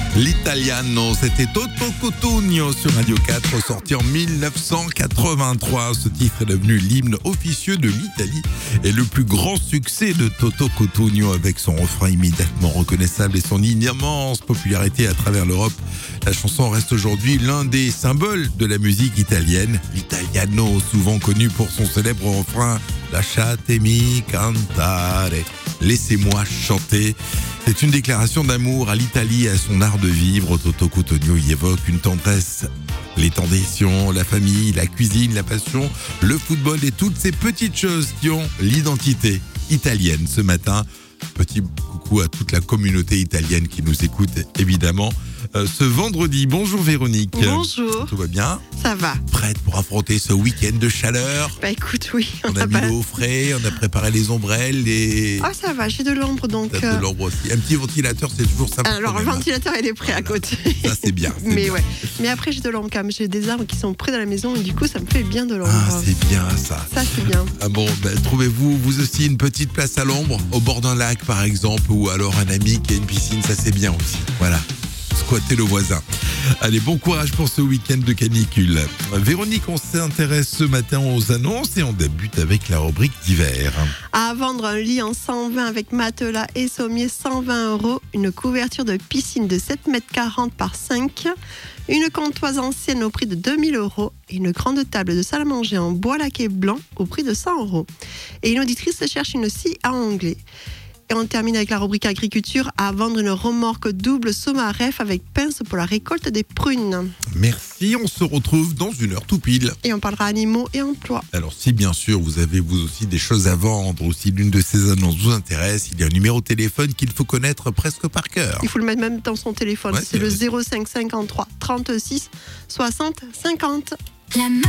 L'Italiano, c'était Toto Cutugno sur Radio 4, sorti en 1983. Ce titre est devenu l'hymne officieux de l'Italie et le plus grand succès de Toto Cutugno avec son refrain immédiatement reconnaissable et son immense popularité à travers l'Europe. La chanson reste aujourd'hui l'un des symboles de la musique italienne. L'Italiano, souvent connu pour son célèbre refrain « Lasciatemi cantare ». Laissez-moi chanter. C'est une déclaration d'amour à l'Italie et à son art de vivre. Toto Cutugno y évoque une tendresse, les traditions, la famille, la cuisine, la passion, le football et toutes ces petites choses qui ont l'identité italienne. Ce matin, petit coucou à toute la communauté italienne qui nous écoute évidemment. Ce vendredi, bonjour Véronique. Bonjour. Tout va bien ? Ça va. Prête pour affronter ce week-end de chaleur ? Bah écoute, oui. On a mis l'eau au frais, on a préparé les ombrelles et... Ah ça va, j'ai de l'ombre donc. T'as de l'ombre aussi. Un petit ventilateur, c'est toujours sympa. Alors le ventilateur il est prêt à côté. Ça c'est bien. Mais bien. ouais. Mais après j'ai de l'ombre quand même. J'ai des arbres qui sont près de la maison et du coup ça me fait bien de l'ombre. Ah c'est bien ça. Ça c'est bien. Ah bon, trouvez-vous vous aussi une petite place à l'ombre, au bord d'un lac par exemple, ou alors un ami qui a une piscine, ça c'est bien aussi. Voilà. Squatter le voisin. Allez, bon courage pour ce week-end de canicule. Véronique, on s'intéresse ce matin aux annonces et on débute avec la rubrique d'hiver. À vendre un lit en 120 avec matelas et sommier 120 €, une couverture de piscine de 7,40 m par 5, une comptoise ancienne au prix de 2 000 € et une grande table de salle à manger en bois laqué blanc au prix de 100 €. Et une auditrice cherche une scie à onglet. Et on termine avec la rubrique agriculture, à vendre une remorque double Somaref avec pince pour la récolte des prunes. Merci, on se retrouve dans une heure tout pile. Et on parlera animaux et emploi. Alors si bien sûr vous avez vous aussi des choses à vendre ou si l'une de ces annonces vous intéresse, il y a un numéro de téléphone qu'il faut connaître presque par cœur. Il faut le mettre même dans son téléphone, Ouais, c'est le 05 53 36 60 50.